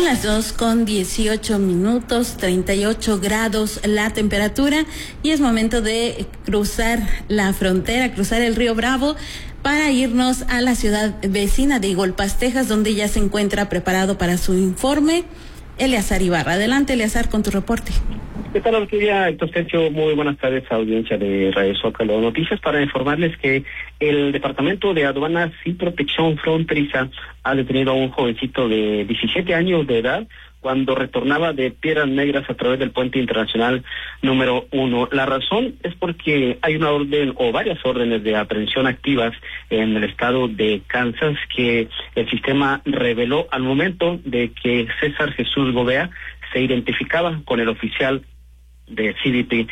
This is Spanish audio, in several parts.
Son las 2:18, 38 grados la temperatura, y es momento de cruzar la frontera, cruzar el río Bravo, para irnos a la ciudad vecina de Igolpas, Texas, donde ya se encuentra preparado para su informe Eleazar Ibarra. Adelante, Eleazar, con tu reporte. ¿Qué tal, Orquídea? Héctor Sergio, muy buenas tardes, audiencia de Radio Zócalo Noticias, para informarles que el Departamento de Aduanas y Protección Fronteriza ha detenido a un jovencito de 17 años de edad cuando retornaba de Piedras Negras a través del puente internacional número 1. La razón es porque hay una orden o varias órdenes de aprehensión activas en el estado de Kansas que el sistema reveló al momento de que César Jesús Gobea se identificaba con el oficial de CBP.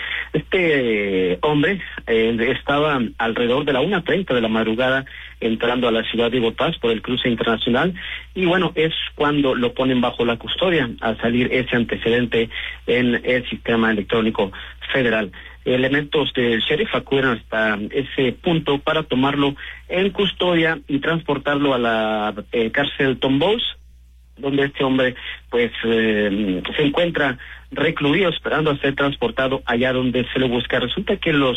Este hombre estaba alrededor de la 1:30 de la madrugada entrando a la ciudad de Igolpas por el cruce internacional, y bueno, es cuando lo ponen bajo la custodia al salir ese antecedente en el sistema electrónico federal. Elementos del sheriff acuden hasta ese punto para tomarlo en custodia y transportarlo a la cárcel Tom Bowles, donde este hombre pues se encuentra recluido esperando a ser transportado allá donde se le busca. Resulta que los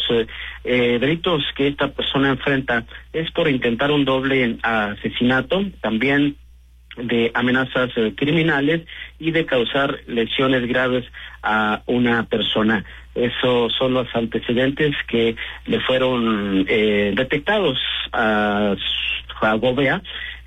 delitos que esta persona enfrenta es por intentar un doble asesinato, también de amenazas criminales y de causar lesiones graves a una persona. Esos son los antecedentes que le fueron detectados a Gobea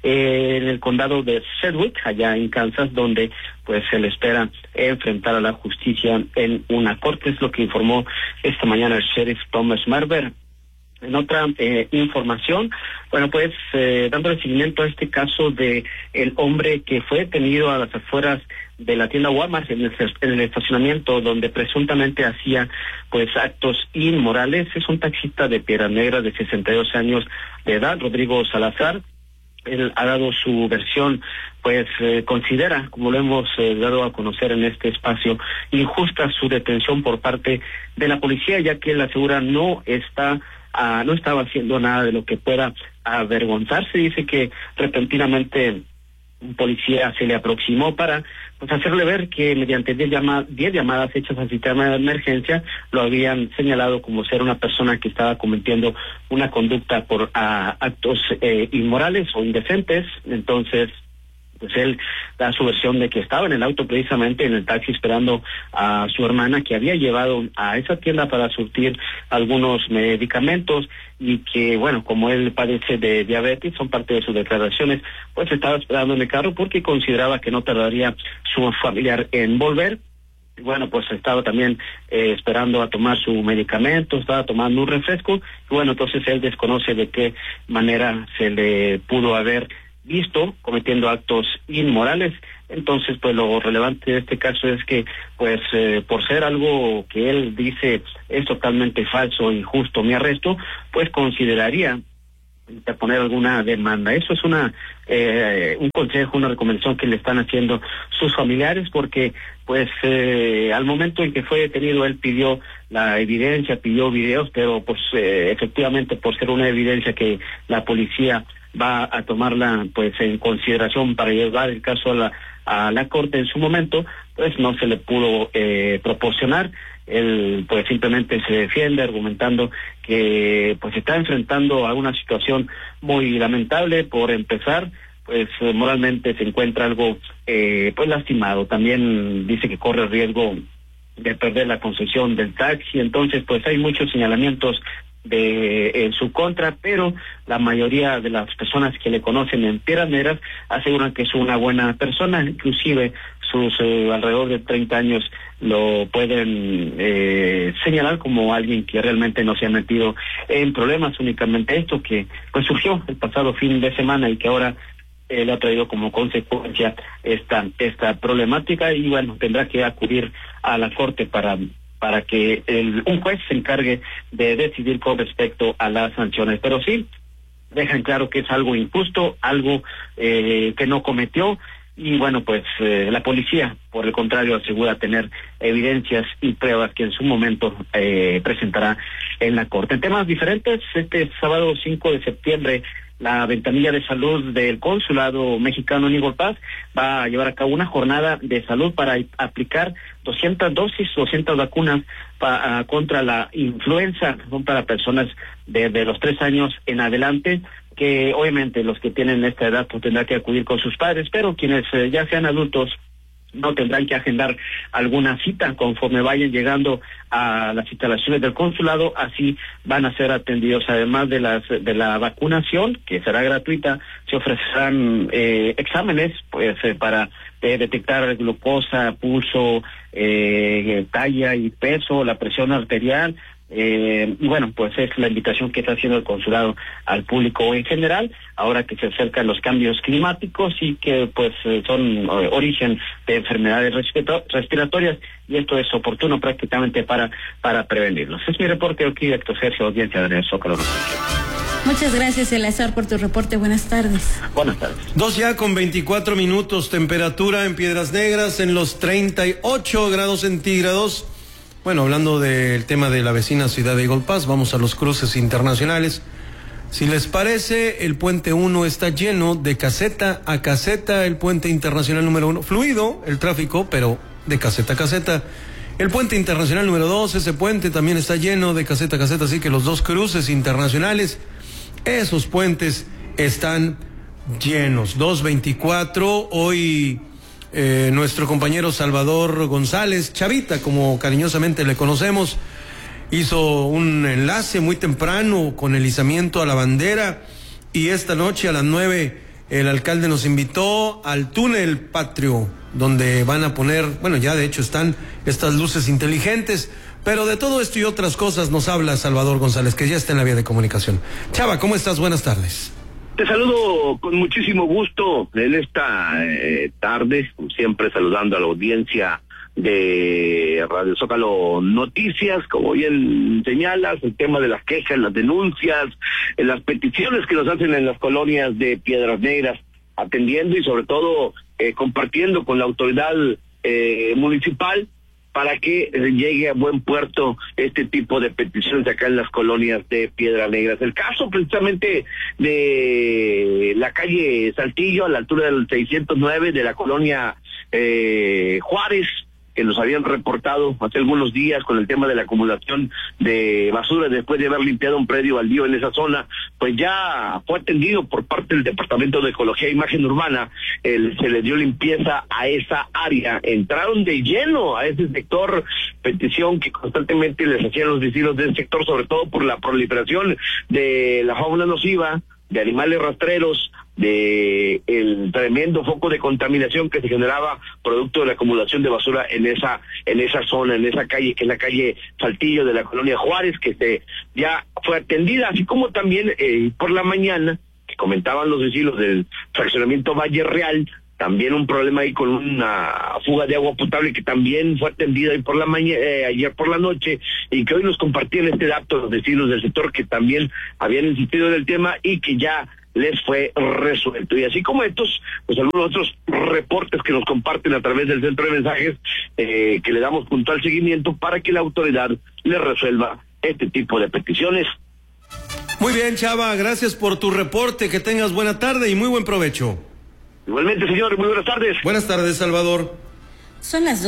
en el condado de Sedgwick, allá en Kansas, donde pues se le espera enfrentar a la justicia en una corte. Es lo que informó esta mañana el sheriff Thomas Marver. En otra información, bueno, pues dándole seguimiento a este caso de el hombre que fue detenido a las afueras de la tienda Walmart en el estacionamiento donde presuntamente hacía pues actos inmorales. Es un taxista de Piedras Negras de 62 años de edad, Rodrigo Salazar. Él ha dado su versión, pues considera, como lo hemos dado a conocer en este espacio, injusta su detención por parte de la policía, ya que él asegura no estaba haciendo nada de lo que pueda avergonzarse. Dice que repentinamente un policía se le aproximó para pues hacerle ver que mediante 10 llamadas hechas al sistema de emergencia lo habían señalado como ser una persona que estaba cometiendo una conducta por actos inmorales o indecentes. Entonces pues él da su versión de que estaba en el auto, precisamente en el taxi, esperando a su hermana, que había llevado a esa tienda para surtir algunos medicamentos, y que, bueno, como él padece de diabetes, son parte de sus declaraciones, pues estaba esperando en el carro porque consideraba que no tardaría su familiar en volver. Bueno, pues estaba también esperando a tomar su medicamento, estaba tomando un refresco, y bueno, entonces él desconoce de qué manera se le pudo haber visto cometiendo actos inmorales. Entonces, pues lo relevante de este caso es que, pues, por ser algo que él dice es totalmente falso, injusto, mi arresto, pues consideraría poner alguna demanda. Eso es un consejo, una recomendación que le están haciendo sus familiares, porque pues al momento en que fue detenido él pidió la evidencia, pidió videos, pero pues efectivamente, por ser una evidencia que la policía va a tomarla pues en consideración para llevar el caso a la corte en su momento, pues no se le pudo proporcionar. Él pues simplemente se defiende argumentando que pues está enfrentando a una situación muy lamentable. Por empezar, pues moralmente se encuentra algo pues lastimado. También dice que corre riesgo de perder la concesión del taxi. Entonces pues hay muchos señalamientos en su contra, pero la mayoría de las personas que le conocen en Piedras Negras aseguran que es una buena persona. Inclusive sus alrededor de 30 años lo pueden señalar como alguien que realmente no se ha metido en problemas. Únicamente esto que pues surgió el pasado fin de semana y que ahora le ha traído como consecuencia esta problemática, y bueno, tendrá que acudir a la corte para que un juez se encargue de decidir con respecto a las sanciones. Pero sí, dejan claro que es algo injusto, algo que no cometió, y bueno, pues la policía, por el contrario, asegura tener evidencias y pruebas que en su momento presentará en la corte. En temas diferentes, este sábado 5 de septiembre la ventanilla de salud del Consulado Mexicano en Eagle Pass va a llevar a cabo una jornada de salud para aplicar 200 vacunas contra la influenza, son para personas de los 3 años en adelante, que obviamente los que tienen esta edad pues tendrán que acudir con sus padres, pero quienes ya sean adultos no tendrán que agendar alguna cita conforme vayan llegando a las instalaciones del consulado, así van a ser atendidos. Además de la vacunación, que será gratuita, se ofrecerán exámenes pues para detectar glucosa, pulso, talla y peso, la presión arterial. Y bueno, pues es la invitación que está haciendo el consulado al público en general, ahora que se acercan los cambios climáticos y que pues son origen de enfermedades respiratorias, y esto es oportuno prácticamente para prevenirlos. Es mi reporte aquí, Héctor Sergio, audiencia de Zócalo. Muchas gracias, Eleazar, por tu reporte. Buenas tardes. Buenas tardes. 2:24, temperatura en Piedras Negras en los 38 grados centígrados. Bueno, hablando del tema de la vecina ciudad de Eagle Pass, vamos a los cruces internacionales. Si les parece, el puente 1 está lleno de caseta a caseta, el puente internacional número 1, fluido el tráfico, pero de caseta a caseta. El puente internacional número 2, ese puente también está lleno de caseta a caseta, así que los 2 cruces internacionales, esos puentes están llenos. 2:24, hoy nuestro compañero Salvador González, Chavita, como cariñosamente le conocemos, hizo un enlace muy temprano con el izamiento a la bandera, y esta noche a las 9 el alcalde nos invitó al túnel patrio, donde van a poner, bueno, ya de hecho están estas luces inteligentes, pero de todo esto y otras cosas nos habla Salvador González, que ya está en la vía de comunicación. Chava, ¿cómo estás? Buenas tardes. Te saludo con muchísimo gusto en esta tarde, como siempre saludando a la audiencia de Radio Zócalo Noticias. Como bien señalas, el tema de las quejas, las denuncias, las peticiones que nos hacen en las colonias de Piedras Negras, atendiendo y sobre todo compartiendo con la autoridad municipal para que llegue a buen puerto este tipo de peticiones acá en las colonias de Piedras Negras. El caso precisamente de la calle Saltillo, a la altura del 609 de la colonia Juárez, que nos habían reportado hace algunos días con el tema de la acumulación de basura después de haber limpiado un predio baldío en esa zona, pues ya fue atendido por parte del Departamento de Ecología e Imagen Urbana. Se le dio limpieza a esa área, entraron de lleno a ese sector, petición que constantemente les hacían los vecinos del sector, sobre todo por la proliferación de la fauna nociva, de animales rastreros, de el tremendo foco de contaminación que se generaba producto de la acumulación de basura en esa zona, en esa calle, que es la calle Saltillo de la colonia Juárez, que ya fue atendida, así como también por la mañana, que comentaban los vecinos del fraccionamiento Valle Real, también un problema ahí con una fuga de agua potable que también fue atendida ahí por la ayer por la noche, y que hoy nos compartían este dato los vecinos del sector que también habían insistido en el tema y que ya les fue resuelto. Y así como estos, pues algunos otros reportes que nos comparten a través del centro de mensajes, que le damos puntual seguimiento para que la autoridad les resuelva este tipo de peticiones. Muy bien, Chava, gracias por tu reporte, que tengas buena tarde y muy buen provecho. Igualmente, señor, muy buenas tardes. Buenas tardes, Salvador. Son las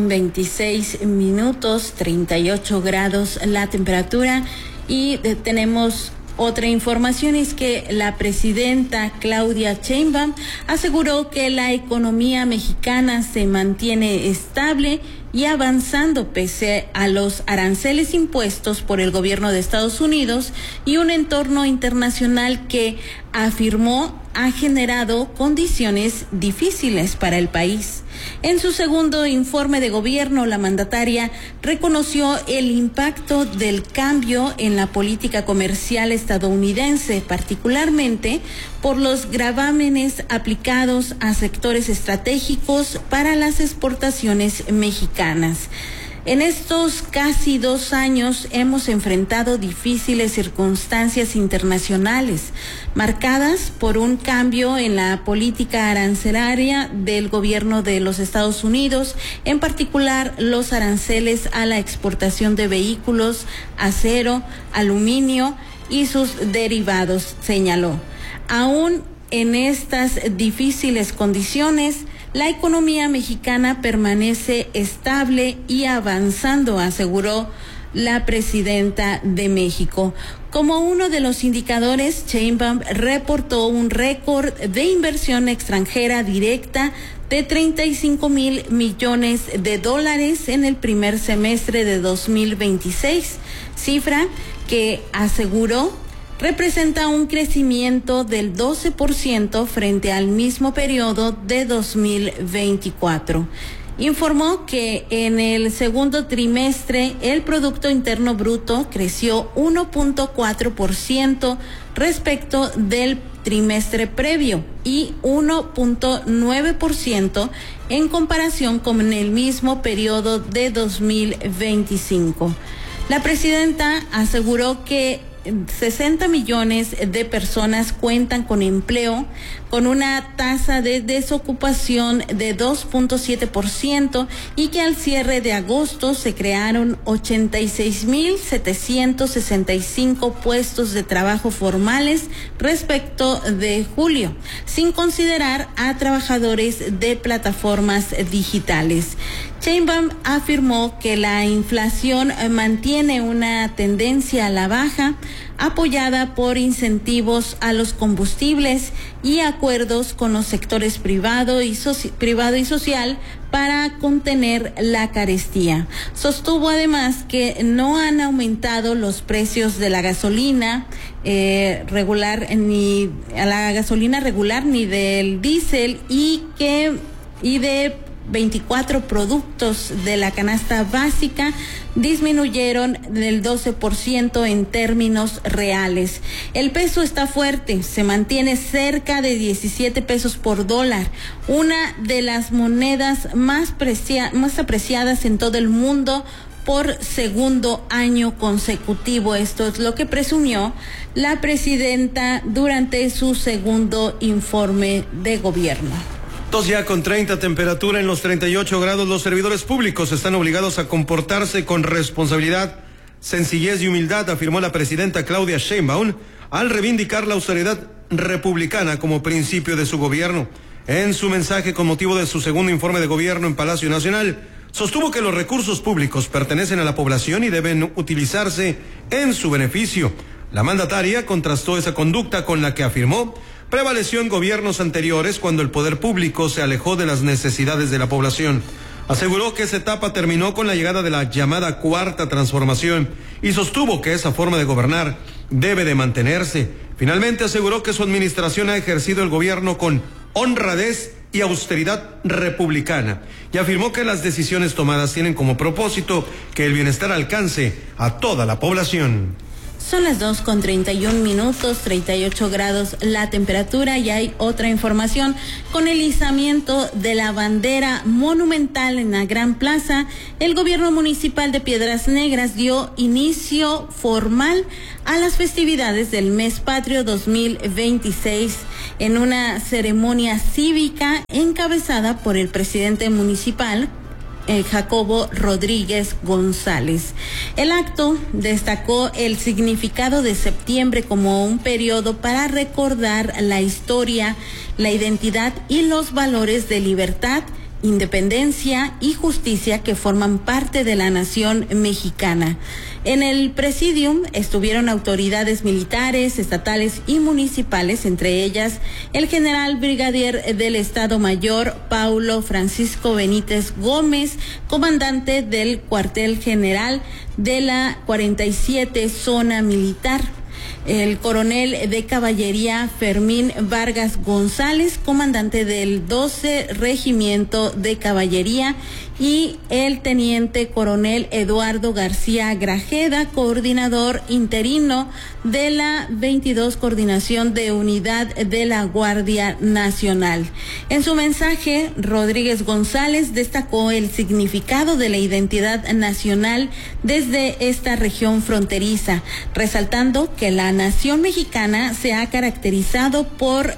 2:26, 38 grados la temperatura, y tenemos otra información, es que la presidenta Claudia Sheinbaum aseguró que la economía mexicana se mantiene estable y avanzando pese a los aranceles impuestos por el gobierno de Estados Unidos y un entorno internacional que, afirmó, ha generado condiciones difíciles para el país. En su segundo informe de gobierno, la mandataria reconoció el impacto del cambio en la política comercial estadounidense, particularmente por los gravámenes aplicados a sectores estratégicos para las exportaciones mexicanas. En estos casi 2 años hemos enfrentado difíciles circunstancias internacionales, marcadas por un cambio en la política arancelaria del gobierno de los Estados Unidos, en particular los aranceles a la exportación de vehículos, acero, aluminio y sus derivados, señaló. Aún en estas difíciles condiciones, la economía mexicana permanece estable y avanzando, aseguró la presidenta de México. Como uno de los indicadores, Sheinbaum reportó un récord de inversión extranjera directa de 35,000 millones de dólares en el primer semestre de 2026, cifra que aseguró representa un crecimiento del 12% frente al mismo periodo de 2024. Informó que en el segundo trimestre el Producto Interno Bruto creció 1.4% respecto del trimestre previo y 1.9% en comparación con el mismo periodo de 2025. La presidenta aseguró que 60 millones de personas cuentan con empleo, con una tasa de desocupación de 2.7% y que al cierre de agosto se crearon 86,765 puestos de trabajo formales respecto de julio, sin considerar a trabajadores de plataformas digitales. Sheinbaum afirmó que la inflación mantiene una tendencia a la baja, apoyada por incentivos a los combustibles y acuerdos con los sectores privado y social para contener la carestía. Sostuvo además que no han aumentado los precios de la gasolina regular ni del diésel y de 24 productos de la canasta básica disminuyeron del 12% en términos reales. El peso está fuerte, se mantiene cerca de 17 pesos por dólar, una de las monedas más apreciadas en todo el mundo por segundo año consecutivo. Esto es lo que presumió la presidenta durante su segundo informe de gobierno. 2:30 temperatura en los 38 grados. Los servidores públicos están obligados a comportarse con responsabilidad, sencillez y humildad, afirmó la presidenta Claudia Sheinbaum al reivindicar la austeridad republicana como principio de su gobierno. En su mensaje con motivo de su segundo informe de gobierno en Palacio Nacional, sostuvo que los recursos públicos pertenecen a la población y deben utilizarse en su beneficio. La mandataria contrastó esa conducta con la que afirmó prevaleció en gobiernos anteriores cuando el poder público se alejó de las necesidades de la población. Aseguró que esa etapa terminó con la llegada de la llamada Cuarta Transformación y sostuvo que esa forma de gobernar debe de mantenerse. Finalmente aseguró que su administración ha ejercido el gobierno con honradez y austeridad republicana y afirmó que las decisiones tomadas tienen como propósito que el bienestar alcance a toda la población. Son las 2:31, 38 grados la temperatura y hay otra información. Con el izamiento de la bandera monumental en la Gran Plaza, el gobierno municipal de Piedras Negras dio inicio formal a las festividades del Mes Patrio 2026 en una ceremonia cívica encabezada por el presidente municipal, Jacobo Rodríguez González. El acto destacó el significado de septiembre como un periodo para recordar la historia, la identidad y los valores de libertad, independencia y justicia que forman parte de la nación mexicana. En el presidium estuvieron autoridades militares, estatales y municipales, entre ellas el general brigadier del Estado Mayor Paulo Francisco Benítez Gómez, comandante del cuartel general de la 47 Zona Militar, el coronel de caballería Fermín Vargas González, comandante del 12 Regimiento de Caballería, y el teniente coronel Eduardo García Grajeda, coordinador interino de la 22 Coordinación de Unidad de la Guardia Nacional. En su mensaje, Rodríguez González destacó el significado de la identidad nacional desde esta región fronteriza, resaltando que la nación mexicana se ha caracterizado por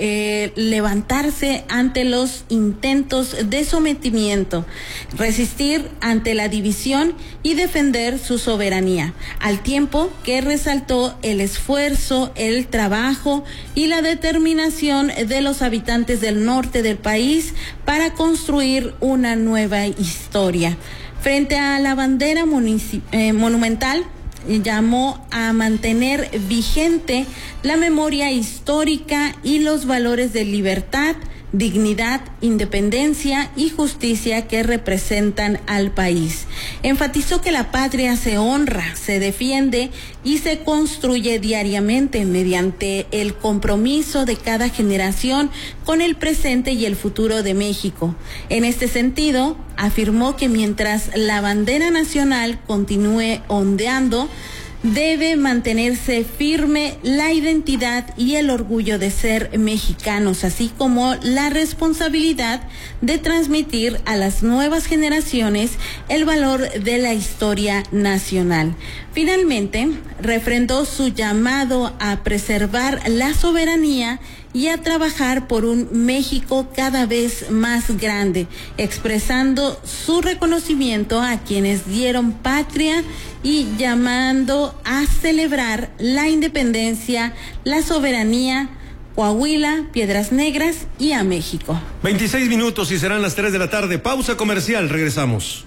levantarse ante los intentos de sometimiento, resistir ante la división y defender su soberanía, al tiempo que resaltó el esfuerzo, el trabajo y la determinación de los habitantes del norte del país para construir una nueva historia. Frente a la bandera monumental, llamó a mantener vigente la memoria histórica y los valores de libertad, dignidad, independencia y justicia que representan al país. Enfatizó que la patria se honra, se defiende y se construye diariamente mediante el compromiso de cada generación con el presente y el futuro de México. En este sentido, afirmó que mientras la bandera nacional continúe ondeando, debe mantenerse firme la identidad y el orgullo de ser mexicanos, así como la responsabilidad de transmitir a las nuevas generaciones el valor de la historia nacional. Finalmente, refrendó su llamado a preservar la soberanía y a trabajar por un México cada vez más grande, expresando su reconocimiento a quienes dieron patria y llamando a celebrar la independencia, la soberanía, Coahuila, Piedras Negras y a México. 26 minutos y serán las 3 de la tarde. Pausa comercial, regresamos.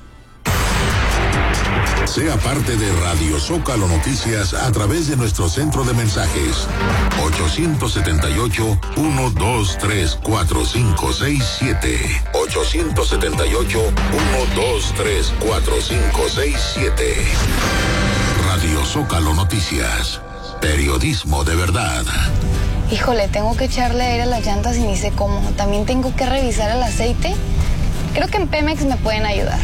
Sea parte de Radio Zócalo Noticias a través de nuestro centro de mensajes 878-123-4567 878-123-4567. Radio Zócalo Noticias, periodismo de verdad. Híjole, tengo que echarle aire a las llantas y ni sé cómo. También tengo que revisar el aceite. Creo que en Pemex me pueden ayudar.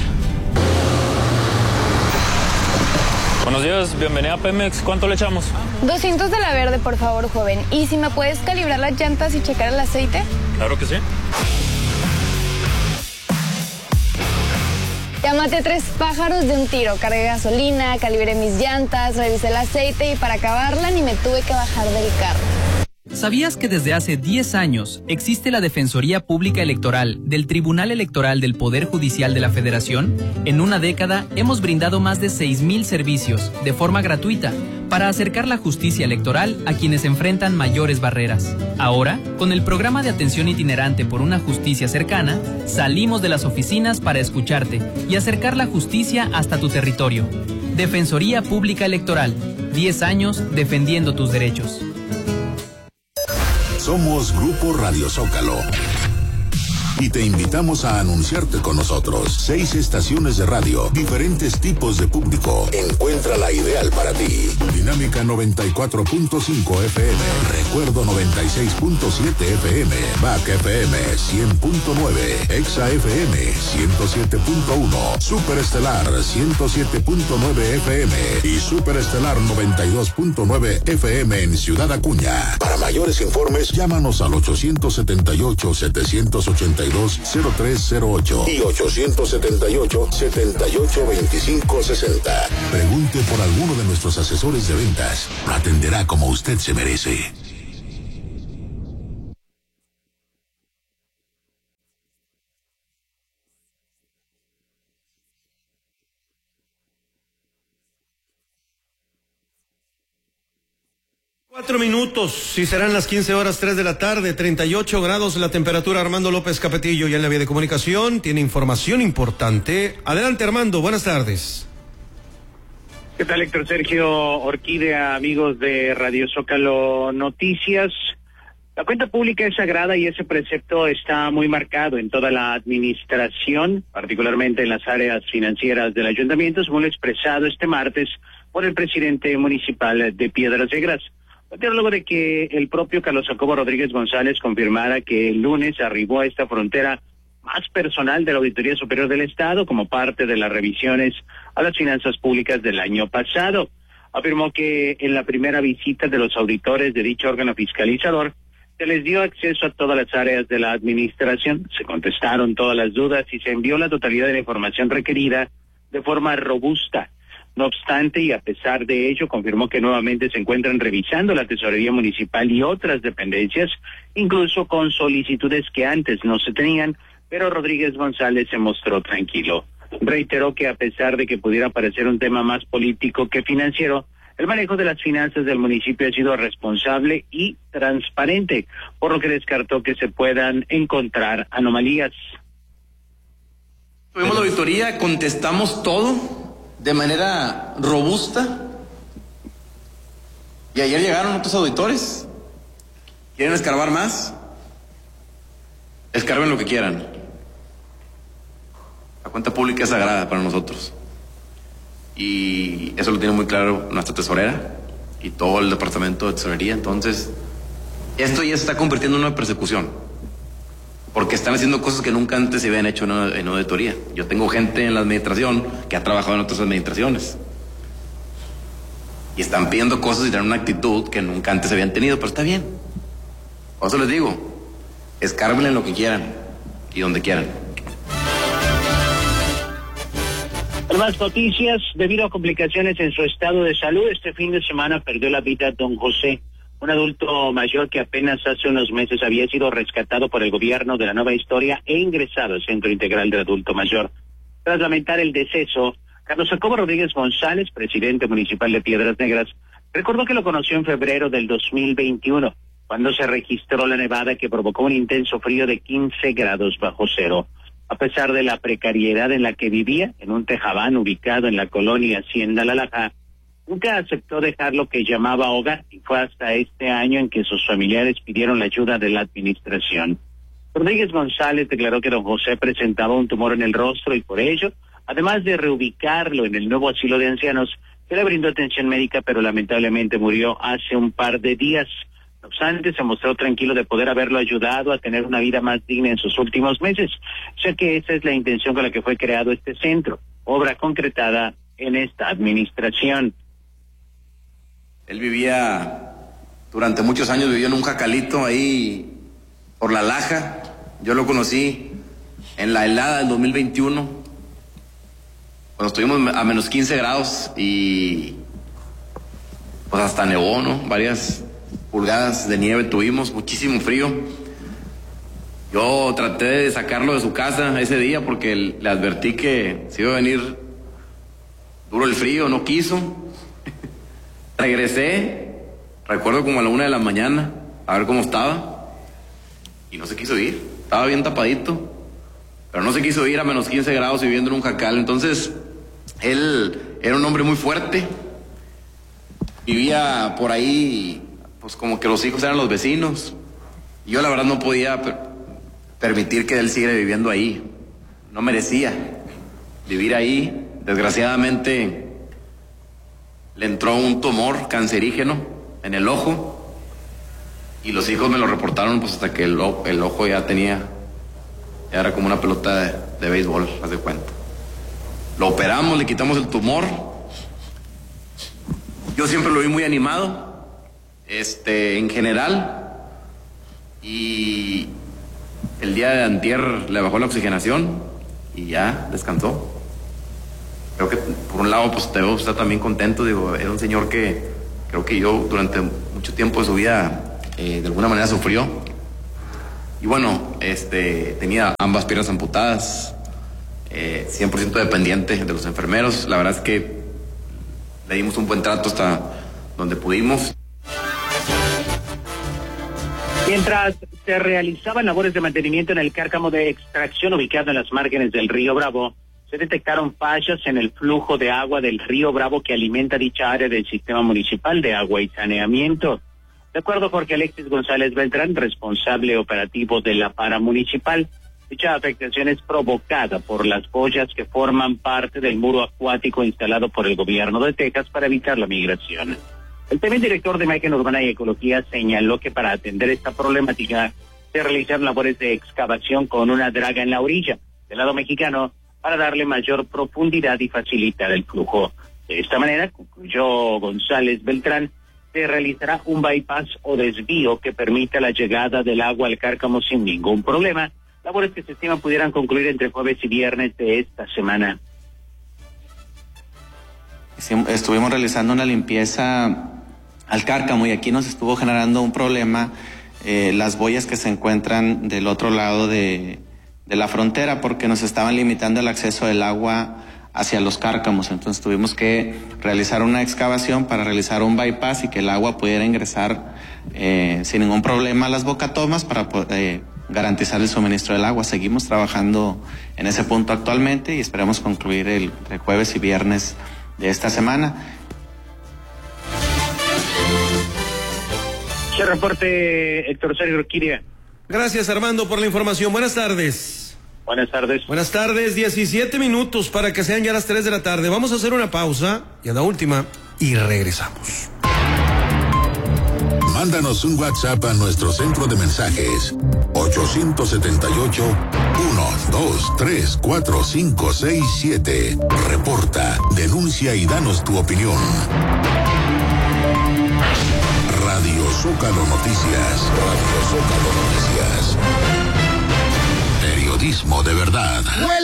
Buenos días, bienvenida a Pemex. ¿Cuánto le echamos? 200 de la verde, por favor, joven. ¿Y si me puedes calibrar las llantas y checar el aceite? Claro que sí. Ya maté 3 pájaros de un tiro. Cargué gasolina, calibré mis llantas, revisé el aceite y para acabarla ni me tuve que bajar del carro. ¿Sabías que desde hace 10 años existe la Defensoría Pública Electoral del Tribunal Electoral del Poder Judicial de la Federación? En una década hemos brindado más de 6,000 servicios de forma gratuita para acercar la justicia electoral a quienes enfrentan mayores barreras. Ahora, con el programa de atención itinerante por una justicia cercana, salimos de las oficinas para escucharte y acercar la justicia hasta tu territorio. Defensoría Pública Electoral, 10 años defendiendo tus derechos. Somos Grupo Radio Zócalo y te invitamos a anunciarte con nosotros. 6 estaciones de radio, diferentes tipos de público. Encuentra la ideal para ti. Dinámica 94.5 FM, Recuerdo 96.7 FM, Back FM 100.9, Exa FM 107.1, Superestelar 107.9 FM y Superestelar 92.9 FM en Ciudad Acuña. Para mayores informes, llámanos al 878-782-0308 y 878-782560. Pregunte por alguno de nuestros asesores de ventas. Lo atenderá como usted se merece. Minutos, si serán las 15 horas 3 de la tarde, 38 grados la temperatura. Armando López Capetillo ya en la vía de comunicación, tiene información importante. Adelante, Armando, buenas tardes. ¿Qué tal, Héctor Sergio Orquídea, amigos de Radio Zócalo Noticias? La cuenta pública es sagrada y ese precepto está muy marcado en toda la administración, particularmente en las áreas financieras del ayuntamiento, según lo expresado este martes por el presidente municipal de Piedras Negras. Luego de que el propio Carlos Jacobo Rodríguez González confirmara que el lunes arribó a esta frontera más personal de la Auditoría Superior del Estado como parte de las revisiones a las finanzas públicas del año pasado. Afirmó que en la primera visita de los auditores de dicho órgano fiscalizador se les dio acceso a todas las áreas de la administración, se contestaron todas las dudas y se envió la totalidad de la información requerida de forma robusta. No obstante, y a pesar de ello, confirmó que nuevamente se encuentran revisando la Tesorería Municipal y otras dependencias, incluso con solicitudes que antes no se tenían, pero Rodríguez González se mostró tranquilo. Reiteró que a pesar de que pudiera parecer un tema más político que financiero, el manejo de las finanzas del municipio ha sido responsable y transparente, por lo que descartó que se puedan encontrar anomalías. Tuvimos la auditoría, contestamos todo de manera robusta. Y ayer llegaron otros auditores. ¿Quieren escarbar más? Escarben lo que quieran. La cuenta pública es sagrada para nosotros. Y eso lo tiene muy claro nuestra tesorera y todo el departamento de tesorería. Entonces, esto ya se está convirtiendo en una persecución. Porque están haciendo cosas que nunca antes se habían hecho en auditoría. Yo tengo gente en la administración que ha trabajado en otras administraciones. Y están pidiendo cosas y tienen una actitud que nunca antes habían tenido, pero está bien. Por eso les digo, escárbenle en lo que quieran y donde quieran. En más noticias, debido a complicaciones en su estado de salud, este fin de semana perdió la vida don José, un adulto mayor que apenas hace unos meses había sido rescatado por el gobierno de la Nueva Historia e ingresado al Centro Integral del Adulto Mayor. Tras lamentar el deceso, Carlos Jacobo Rodríguez González, presidente municipal de Piedras Negras, recordó que lo conoció en febrero del 2021, cuando se registró la nevada que provocó un intenso frío de 15 grados bajo cero. A pesar de la precariedad en la que vivía, en un tejabán ubicado en la colonia Hacienda La Laja, nunca aceptó dejar lo que llamaba hogar, y fue hasta este año en que sus familiares pidieron la ayuda de la administración. Rodríguez González declaró que don José presentaba un tumor en el rostro y por ello, además de reubicarlo en el nuevo asilo de ancianos, se le brindó atención médica, pero lamentablemente murió hace un par de días. No obstante, se mostró tranquilo de poder haberlo ayudado a tener una vida más digna en sus últimos meses, ya que esa es la intención con la que fue creado este centro, obra concretada en esta administración. Él vivía, durante muchos años vivió en un jacalito ahí por La Laja. Yo lo conocí en la helada del 2021, cuando estuvimos a menos 15 grados y pues hasta nevó, ¿no? Varias pulgadas de nieve tuvimos, muchísimo frío. Yo traté de sacarlo de su casa ese día porque le advertí que se iba a venir duro el frío, no quiso. Regresé, recuerdo como a la 1 de la mañana, a ver cómo estaba, y no se quiso ir. Estaba bien tapadito, pero no se quiso ir a menos 15 grados y viviendo en un jacal. Entonces, él era un hombre muy fuerte, vivía por ahí, pues como que los hijos eran los vecinos. Y yo la verdad no podía permitir que él siguiera viviendo ahí. No merecía vivir ahí. Desgraciadamente le entró un tumor cancerígeno en el ojo y los hijos me lo reportaron pues hasta que el ojo ya era como una pelota de béisbol, haz de cuenta. Lo operamos, le quitamos el tumor. Yo siempre lo vi muy animado, en general, y el día de antier le bajó la oxigenación y ya descansó. Creo que por un lado pues debo estar también contento, digo, era un señor que creo que yo durante mucho tiempo de su vida de alguna manera sufrió. Y bueno, tenía ambas piernas amputadas, 100% dependiente de los enfermeros. La verdad es que le dimos un buen trato hasta donde pudimos. Mientras se realizaban labores de mantenimiento en el cárcamo de extracción ubicado en las márgenes del río Bravo, se detectaron fallas en el flujo de agua del río Bravo que alimenta dicha área del Sistema Municipal de Agua y Saneamiento. De acuerdo a Jorge Alexis González Beltrán, responsable operativo de la Paramunicipal, dicha afectación es provocada por las boyas que forman parte del muro acuático instalado por el gobierno de Texas para evitar la migración. El primer director de Imagen Urbana y Ecología señaló que para atender esta problemática se realizaron labores de excavación con una draga en la orilla del lado mexicano para darle mayor profundidad y facilitar el flujo. De esta manera, concluyó González Beltrán, se realizará un bypass o desvío que permita la llegada del agua al cárcamo sin ningún problema, labores que se estiman pudieran concluir entre jueves y viernes de esta semana. estuvimos realizando una limpieza al cárcamo y aquí nos estuvo generando un problema las boyas que se encuentran del otro lado de la frontera, porque nos estaban limitando el acceso del agua hacia los cárcamos. Entonces tuvimos que realizar una excavación para realizar un bypass y que el agua pudiera ingresar sin ningún problema a las bocatomas para garantizar el suministro del agua. Seguimos trabajando en ese punto actualmente y esperamos concluir el jueves y viernes de esta semana. Se reporte Héctor Sergio Quiria. Gracias, Armando, por la información. Buenas tardes. Buenas tardes. Buenas tardes, 17 minutos para que sean ya las 3 de la tarde. Vamos a hacer una pausa y a la última y regresamos. Mándanos un WhatsApp a nuestro centro de mensajes 878-123-4567. Reporta, denuncia y danos tu opinión. Radio Zócalo Noticias. Radio Zócalo Noticias. Periodismo de verdad.